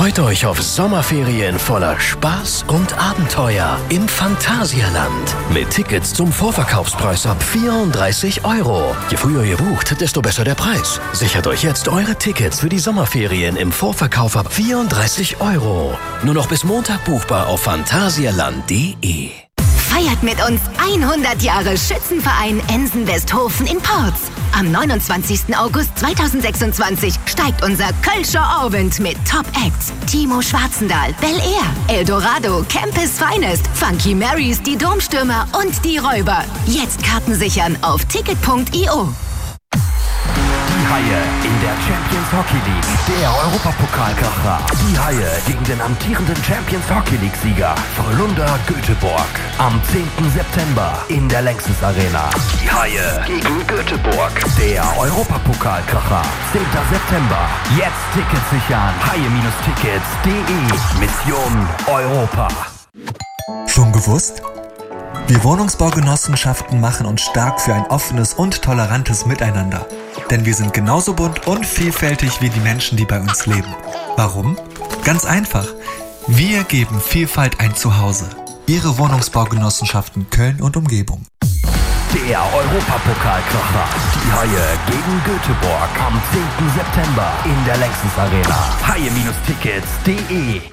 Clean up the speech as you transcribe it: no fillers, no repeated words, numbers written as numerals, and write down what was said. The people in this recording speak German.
Freut euch auf Sommerferien voller Spaß und Abenteuer im Phantasialand. Mit Tickets zum Vorverkaufspreis ab 34 €. Je früher ihr bucht, desto besser der Preis. Sichert euch jetzt eure Tickets für die Sommerferien im Vorverkauf ab 34 €. Nur noch bis Montag buchbar auf phantasialand.de. Feiert mit uns 100 Jahre Schützenverein Ensen-Westhofen in Porz. Am 29. August 2026 steigt unser Kölscher Orwind mit Top-Acts. Timo Schwarzendahl, Bel Air, Eldorado, Campus Finest, Funky Marys, die Domstürmer und die Räuber. Jetzt Karten sichern auf ticket.io. Die Haie in der Champions Hockey League, der Europapokalkracher. Die Haie gegen den amtierenden Champions Hockey League-Sieger Frölunda Göteborg. Am 10. September in der Längstes Arena. Die Haie gegen Göteborg, der Europapokalkracher. 10. September. Jetzt Tickets sichern. Haie-Tickets.de. Mission Europa. Schon gewusst? Wir Wohnungsbaugenossenschaften machen uns stark für ein offenes und tolerantes Miteinander. Denn wir sind genauso bunt und vielfältig wie die Menschen, die bei uns leben. Warum? Ganz einfach. Wir geben Vielfalt ein Zuhause. Ihre Wohnungsbaugenossenschaften Köln und Umgebung. Der Europapokalkracher. Die Haie gegen Göteborg am 10. September in der Längstes Arena. Haie-Tickets.de.